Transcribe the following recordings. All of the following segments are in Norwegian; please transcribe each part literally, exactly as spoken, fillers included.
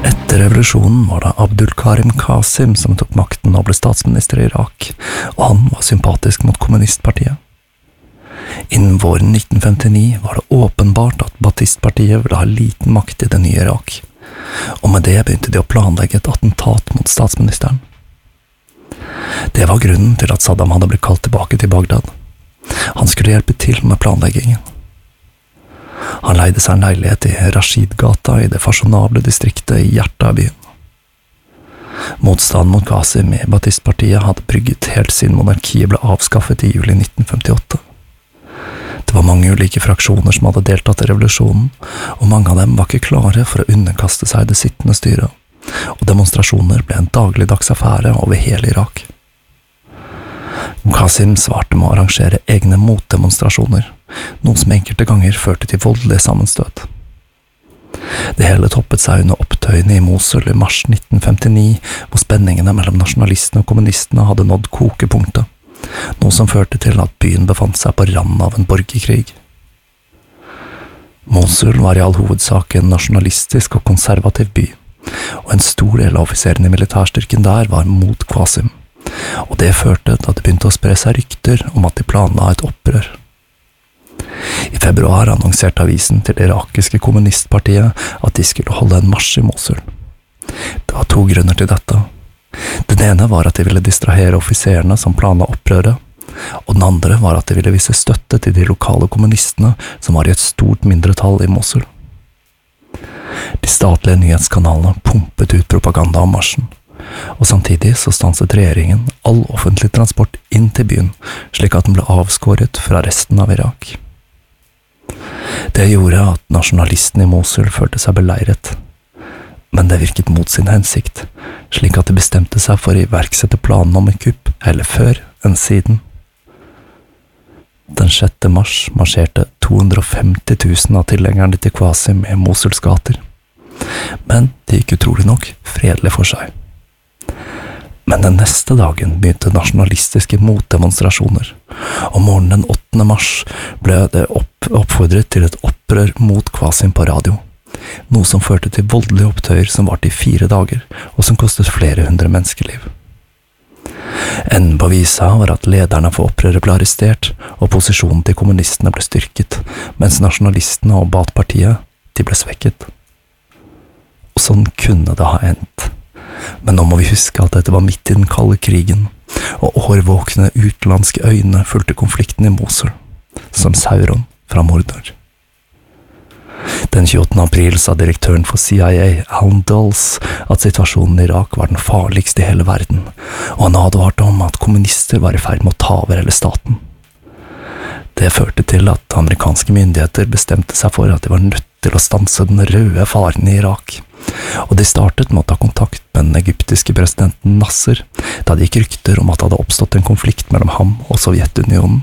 Etter revolusjonen var det Abdul Karim Qasim som tok makten og ble statsminister i Irak, og han var sympatisk mot kommunistpartiet. Innen våren nitten femtini var det åpenbart at Ba'athist-partiet ville ha liten makt i det nye Irak, og med det begynte de å planlegge et attentat mot statsministeren. Det var grunnen til at Saddam hadde blitt kalt tilbake til Bagdad. Han skulle hjelpe til med planleggingen. Han leide seg en leilighet i Rashid-gata i det fasjonable distriktet i hjertet av byen. Motstanden mot Qasim i Ba'athist-partiet hadde brygget helt siden monarkiet ble avskaffet i juli nitten femtiåtte. Det var mange ulike fraksjoner som hadde deltatt i revolusjonen, og mange av dem var ikke klare for å underkaste seg det sittende styret, og demonstrasjoner ble en dagligdags affære over hele Irak. Qasim svarte med å arrangere egne motdemonstrasjoner, noe som enkelte ganger førte til voldelige sammenstøt. Det hele toppet seg under opptøyene i Mosul i mars nitten femtini, hvor spenningene mellom nasjonalistene og kommunistene hadde nådd kokepunktet, noe som førte til at byen befant seg på randen av en borgerkrig. Mosul var i all hovedsak en nasjonalistisk og konservativ by, og en stor del av offiserene i militærstyrken der var mot Qasim, og det førte til at det begynte å spre seg rykter om at de planla et opprør. I februar annonserte avisen til det irakiske kommunistpartiet at de skulle holde en marsj i Mosul. Det var to grunner til dette. Den ene var at de ville distrahere offiserene som planla opprøret, og den andre var at de ville vise støtte til de lokale kommunistene som var i et stort mindretall i Mosul. De statlige nyhetskanalene pumpet ut propaganda om marsjen, og samtidig så stanset regjeringen all offentlig transport inn til byen, slik at den ble avskåret fra resten av Irak. Det gjorde at nasjonalistene i Mosul følte seg beleiret, men det virket mot sin hensikt, slik at de bestemte seg for å iverksette planen om en kupp heller før enn siden. Den sjette mars marsjerte to hundre og femti tusen av tilhengerne til Qasim i Mosuls gater, men det gikk utrolig nok fredelig for seg. Men den neste dagen begynte nasjonalistiske motdemonstrasjoner, og morgenen den åttende mars ble det opp oppfordret til et opprør mot Qasim på radio, noe som førte til voldelige opptøyer som varte i fire dager, og som kostet flere hundre menneskeliv. Enden på visa var at lederne for opprøret ble arrestert, og posisjonen til kommunistene ble styrket, mens nasjonalistene og Ba'ath-partiet de ble svekket. Og sånn kunne det ha endt. Men nå må vi huske at dette var midt i den kalde krigen, og årvåkne utenlandske øyne fulgte konflikten i Mosul, som Sauron fra Mordor. Den tjueåttende april sa direktøren for C I A, Alan Dulles, at situasjonen i Irak var den farligste i hele verden, og han advarte om at kommunister var i ferd med å ta over hele staten. Det førte til at amerikanske myndigheter bestemte seg for at de var nødt til å stanse den røde faren i Irak, og de startet med å ta kontakt med den egyptiske presidenten Nasser, da det gikk rykter om at det hadde oppstått en konflikt mellom ham og Sovjetunionen.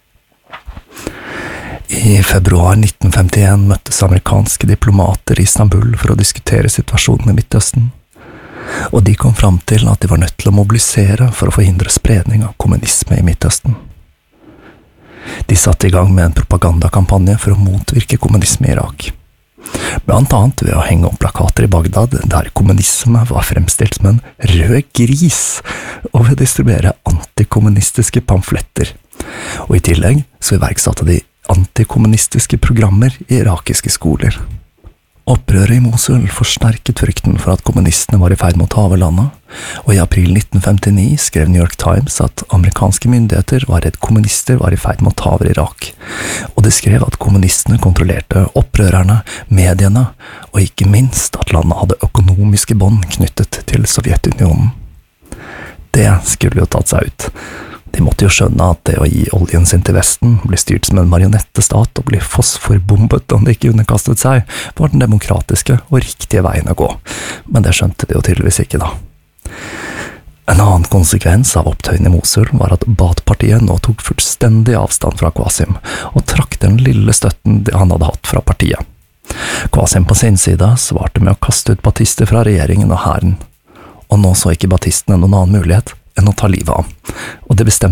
I februar nitten femtien møttes amerikanske diplomater i Istanbul for å diskutere situasjonen i Midtøsten, og de kom fram til at de var nødt til å mobilisere for å forhindre spredning av kommunisme i Midtøsten. De satte i gang med en propagandakampanje for å motvirke kommunisme i Irak, blant annet ved å henge opp plakater i Bagdad der kommunisme var fremstilt som en rød gris, og ved å distribuere antikommunistiske pamfletter, og i tillegg så iverksatte de antikommunistiske programmer i irakiske skoler. Opprøret i Mosul forsterket frykten for at kommunistene var i ferd med å ta over landet, og i april nitten femtini skrev New York Times at amerikanske myndigheter var redd kommunister var i ferd med å ta over Irak, og de skrev at kommunistene kontrollerte opprørerne, mediene, og ikke minst at landet hadde økonomiske bånd knyttet til Sovjetunionen. Det skulle jo tatt seg ut. De måtte jo skjønne at det å gi oljen sin til Vesten, bli styrt som en marionettestat og bli fosforbombet om de ikke underkastet seg, var den demokratiske og riktige veien å gå. Men det skjønte de jo tydeligvis ikke da. En annen konsekvens av opptøyene i Mosul var at Ba'ath-partiet nå tok fullstendig avstand fra Qasim, og trakk den lille støtten han hadde hatt fra partiet. Qasim på sin side svarte med å kaste ut ba'athister fra regjeringen og hæren, og nå så ikke ba'athistene noen annen mulighet enn å ta livet av, og det bestemte